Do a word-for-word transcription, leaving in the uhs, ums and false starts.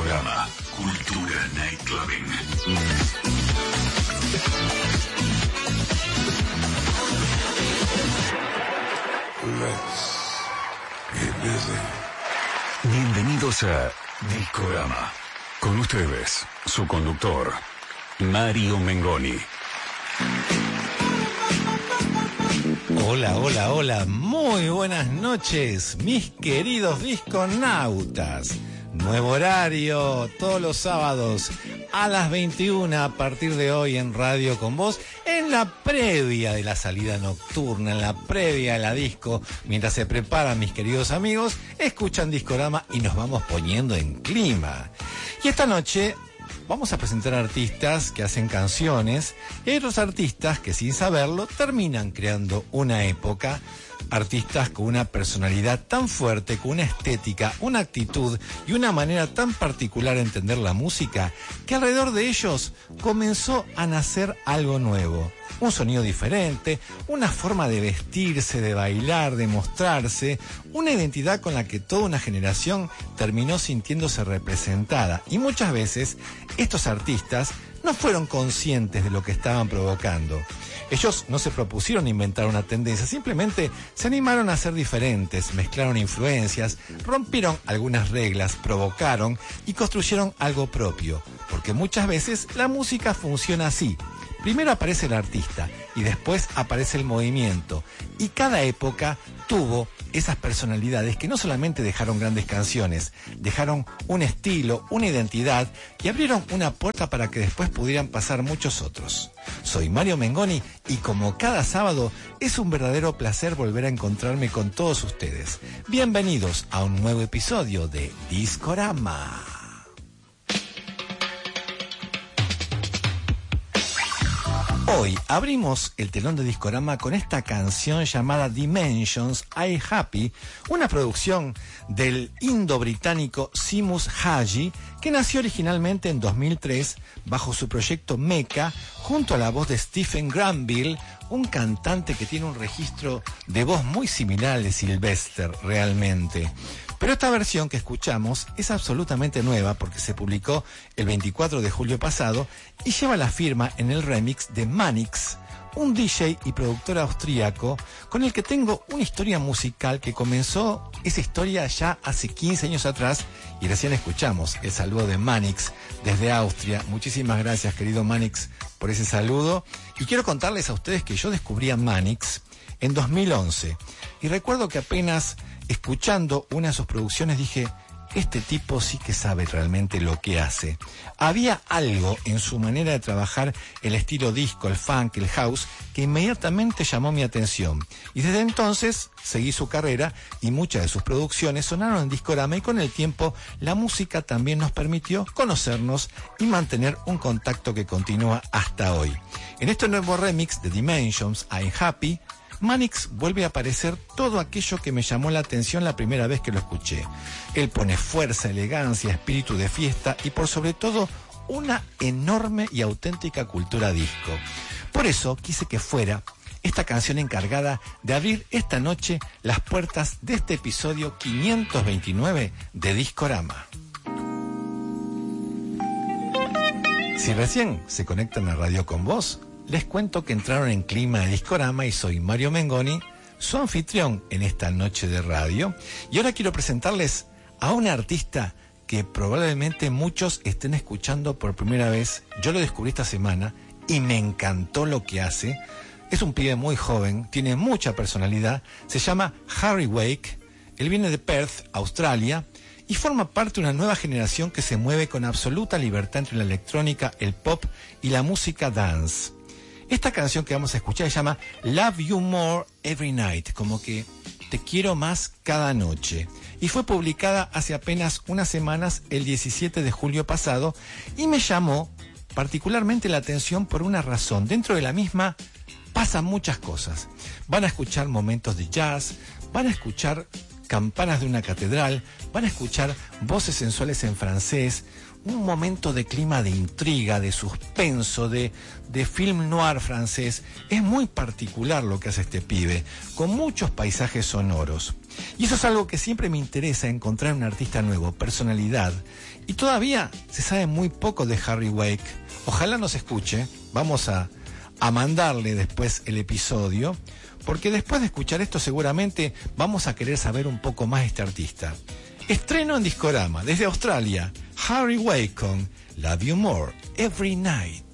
Discorama, Cultura Nightclubbing. Let's get busy. Bienvenidos a Discorama. Con ustedes, su conductor, Mario Mengoni. Hola, hola, hola, muy buenas noches, mis queridos disconautas. Nuevo horario, todos los sábados a las veintiuna a partir de hoy en Radio Con Vos, en la previa de la salida nocturna, en la previa de la disco, mientras se preparan mis queridos amigos, escuchan Discorama y nos vamos poniendo en clima. Y esta noche vamos a presentar artistas que hacen canciones y hay otros artistas que sin saberlo terminan creando una época. Artistas con una personalidad tan fuerte, con una estética, una actitud y una manera tan particular de entender la música, que alrededor de ellos comenzó a nacer algo nuevo. Un sonido diferente, una forma de vestirse, de bailar, de mostrarse, una identidad con la que toda una generación terminó sintiéndose representada. Y muchas veces estos artistas no fueron conscientes de lo que estaban provocando. Ellos no se propusieron inventar una tendencia, simplemente se animaron a ser diferentes, mezclaron influencias, rompieron algunas reglas, provocaron y construyeron algo propio. Porque muchas veces la música funciona así. Primero aparece el artista y después aparece el movimiento. Y cada época tuvo esas personalidades que no solamente dejaron grandes canciones, dejaron un estilo, una identidad y abrieron una puerta para que después pudieran pasar muchos otros. Soy Mario Mengoni y como cada sábado es un verdadero placer volver a encontrarme con todos ustedes. Bienvenidos a un nuevo episodio de Discorama. Hoy abrimos el telón de Discorama con esta canción llamada Dimensions, I Happy, una producción del indo-británico Seamus Haji, que nació originalmente en dos mil tres bajo su proyecto Mecca, junto a la voz de Stephen Granville, un cantante que tiene un registro de voz muy similar al de Sylvester, realmente. Pero esta versión que escuchamos es absolutamente nueva porque se publicó el veinticuatro de julio pasado y lleva la firma en el remix de Manix, un D J y productor austríaco con el que tengo una historia musical que comenzó esa historia ya hace quince años atrás y recién escuchamos el saludo de Manix desde Austria. Muchísimas gracias, querido Manix, por ese saludo. Y quiero contarles a ustedes que yo descubrí a Manix en dos mil once y recuerdo que apenas escuchando una de sus producciones dije, este tipo sí que sabe realmente lo que hace. Había algo en su manera de trabajar el estilo disco, el funk, el house, que inmediatamente llamó mi atención. Y desde entonces seguí su carrera y muchas de sus producciones sonaron en Discorama y con el tiempo la música también nos permitió conocernos y mantener un contacto que continúa hasta hoy. En este nuevo remix de Dimensions, I'm Happy, Manix vuelve a aparecer todo aquello que me llamó la atención la primera vez que lo escuché. Él pone fuerza, elegancia, espíritu de fiesta y por sobre todo una enorme y auténtica cultura disco. Por eso quise que fuera esta canción encargada de abrir esta noche las puertas de este episodio quinientos veintinueve de Discorama. Si recién se conectan a Radio Con Vos, les cuento que entraron en clima de Discorama y soy Mario Mengoni, su anfitrión en esta noche de radio. Y ahora quiero presentarles a una artista que probablemente muchos estén escuchando por primera vez. Yo lo descubrí esta semana y me encantó lo que hace. Es un pibe muy joven, tiene mucha personalidad, se llama Harry Wake, él viene de Perth, Australia, y forma parte de una nueva generación que se mueve con absoluta libertad entre la electrónica, el pop y la música dance. Esta canción que vamos a escuchar se llama Love You More Every Night, como que te quiero más cada noche. Y fue publicada hace apenas unas semanas, el diecisiete de julio pasado, y me llamó particularmente la atención por una razón. Dentro de la misma pasan muchas cosas. Van a escuchar momentos de jazz, van a escuchar campanas de una catedral, van a escuchar voces sensuales en francés, un momento de clima de intriga, de suspenso, de, de film noir francés. Es muy particular lo que hace este pibe, con muchos paisajes sonoros. Y eso es algo que siempre me interesa, encontrar un artista nuevo, personalidad. Y todavía se sabe muy poco de Harry Wake. Ojalá nos escuche. Vamos a, a mandarle después el episodio, porque después de escuchar esto seguramente vamos a querer saber un poco más de este artista. Estreno en Discorama, desde Australia, Harry Wake con Love You More Every Night.